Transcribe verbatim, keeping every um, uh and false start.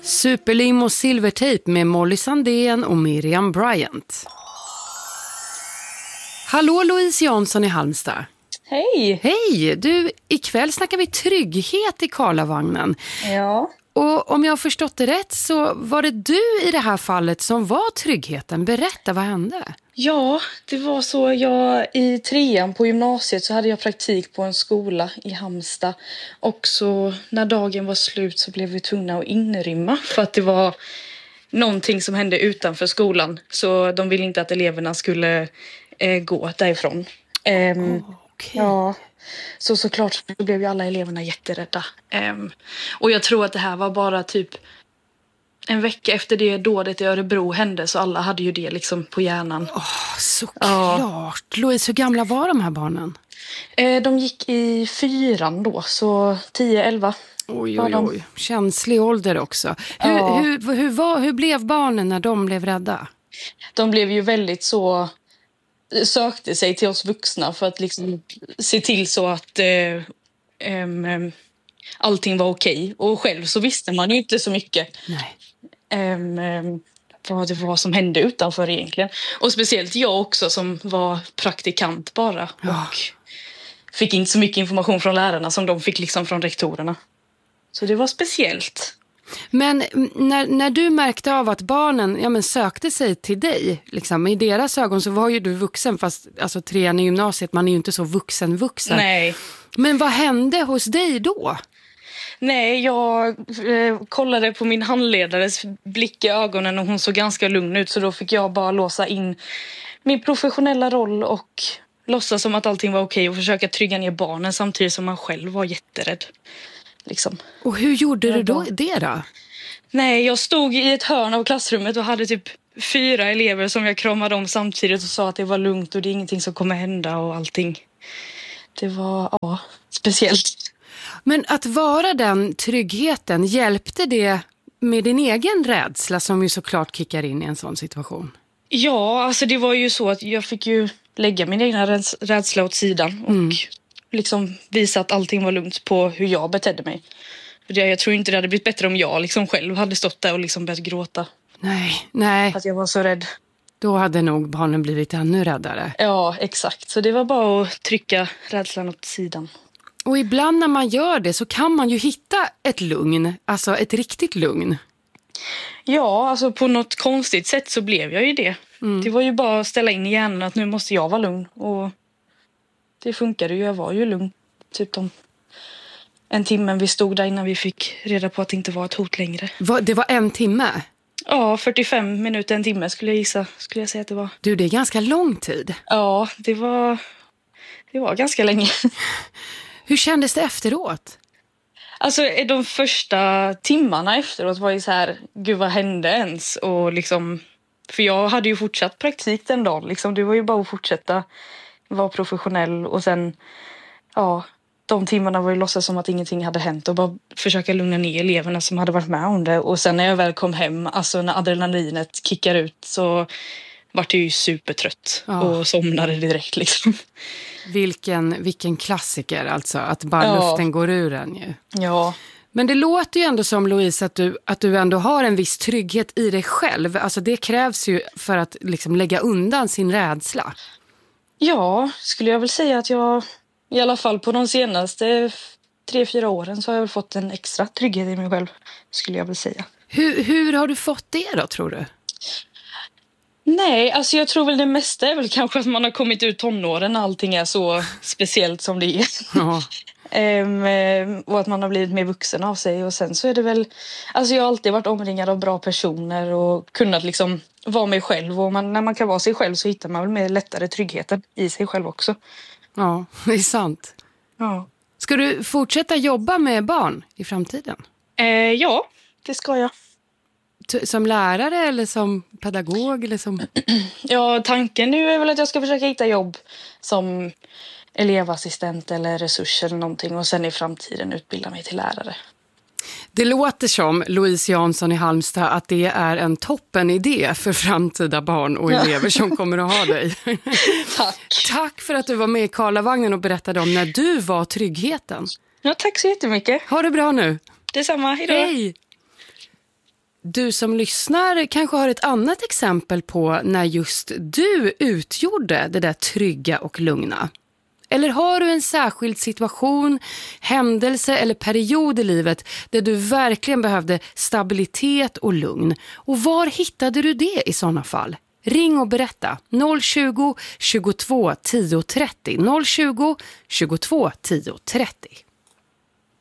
Superlim och silvertejp med Molly Sandén och Miriam Bryant. Hallå Louise Jansson i Halmstad. Hej! Hej! Du, ikväll snackar vi trygghet i Karlavagnen. Ja. Och om jag har förstått det rätt så var det du i det här fallet som var tryggheten. Berätta, vad hände? Ja, det var så. Jag i trean på gymnasiet så hade jag praktik på en skola i Halmstad. Och så när dagen var slut så blev vi tvungna att inrymma för att det var någonting som hände utanför skolan. Så de ville inte att eleverna skulle eh, gå därifrån. Ehm, oh, okay. Ja, så såklart så blev ju alla eleverna jätterädda. Ehm, och jag tror att det här var bara typ en vecka efter det dådet i Örebro hände, så alla hade ju det liksom på hjärnan. Oh, såklart. Ja. Louise, hur gamla var de här barnen? Eh, de gick i fyran då, så tio elva. Oj, oj, oj. Känslig ålder också. Hur, ja. hur, hur, var, hur blev barnen när de blev rädda? De blev ju väldigt så... sökte sig till oss vuxna för att liksom se till så att eh, eh, allting var okej. Och själv så visste man ju inte så mycket. Nej. Eh, vad det var som hände utanför egentligen. Och speciellt jag också som var praktikant bara. Ja. Och fick inte så mycket information från lärarna som de fick liksom från rektorerna. Så det var speciellt. Men när, när du märkte av att barnen ja, men sökte sig till dig, liksom, i deras ögon så var ju du vuxen, fast alltså, trean i gymnasiet, man är ju inte så vuxen-vuxen. Nej. Men vad hände hos dig då? Nej, jag eh, kollade på min handledares blick i ögonen och hon såg ganska lugn ut, så då fick jag bara låsa in min professionella roll och låtsas som att allting var okej och försöka trygga ner barnen samtidigt som man själv var jätterädd. Liksom. Och hur gjorde du då det då? Nej, jag stod i ett hörn av klassrummet och hade typ fyra elever som jag kramade om samtidigt och sa att det var lugnt och det är ingenting som kommer hända och allting. Det var, ja, speciellt. Men att vara den tryggheten, hjälpte det med din egen rädsla som ju såklart kickar in i en sån situation? Ja, alltså det var ju så att jag fick ju lägga min egna räds- rädsla åt sidan och mm. liksom visa att allting var lugnt på hur jag betedde mig. För jag tror inte det hade blivit bättre om jag liksom själv hade stått där och liksom börjat gråta. Nej, nej. Att jag var så rädd. Då hade nog barnen blivit ännu räddare. Ja, exakt. Så det var bara att trycka rädslan åt sidan. Och ibland när man gör det så kan man ju hitta ett lugn, alltså ett riktigt lugn. Ja, alltså på något konstigt sätt så blev jag ju det. Mm. Det var ju bara att ställa in i hjärnan att nu måste jag vara lugn. Och det funkade ju, jag var ju lugn. Typ om en timme vi stod där innan vi fick reda på att det inte var ett hot längre. Va, det var en timme? Ja, fyrtiofem minuter, en timme skulle jag gissa. Skulle jag säga att det var. Du, det är ganska lång tid. Ja, det var, det var ganska länge. Hur kändes det efteråt? Alltså de första timmarna efteråt var ju så här, gud vad hände ens? Och liksom, för jag hade ju fortsatt praktik den dagen. Liksom. Det var ju bara att fortsätta vara professionell. Och sen, ja, de timmarna var ju låtsas som att ingenting hade hänt. Och bara försöka lugna ner eleverna som hade varit med om det. Och sen när jag väl kom hem, alltså när adrenalinet kickar ut så var jag ju supertrött. Ja. Och somnade direkt liksom. Vilken, vilken klassiker alltså, att bara ja. luften går ur en ju. Ja. Men det låter ju ändå som, Louise, att du, att du ändå har en viss trygghet i dig själv. Alltså det krävs ju för att liksom lägga undan sin rädsla. Ja, skulle jag väl säga att jag i alla fall på de senaste tre, fyra åren så har jag fått en extra trygghet i mig själv, skulle jag väl säga. Hur, hur har du fått det då, tror du? Nej, alltså jag tror väl det mesta är väl kanske att man har kommit ut tonåren när allting är så speciellt som det är. Ja. ehm, och att man har blivit mer vuxen av sig. Och sen så är det väl, alltså jag har alltid varit omringad av bra personer och kunnat liksom vara mig själv. Och man, när man kan vara sig själv så hittar man väl mer lättare tryggheten i sig själv också. Ja, det är sant. Ja. Ska du fortsätta jobba med barn i framtiden? Eh, ja, det ska jag. Som lärare eller som pedagog? Eller som... Ja, tanken nu är väl att jag ska försöka hitta jobb som elevassistent eller resurs eller någonting. Och sen i framtiden utbilda mig till lärare. Det låter som, Louise Jansson i Halmstad, att det är en toppen idé för framtida barn och elever som kommer att ha dig. Tack. Tack för att du var med i Karlavagnen och berättade om när du var tryggheten. Ja, tack så jättemycket. Ha det bra nu. Detsamma, hejdå. Hej. Du som lyssnar kanske har ett annat exempel på när just du utgjorde det där trygga och lugna. Eller har du en särskild situation, händelse eller period i livet där du verkligen behövde stabilitet och lugn? Och var hittade du det i sådana fall? Ring och berätta noll tjugo, tjugotvå, tio trettio, noll tjugo, tjugotvå, tio trettio.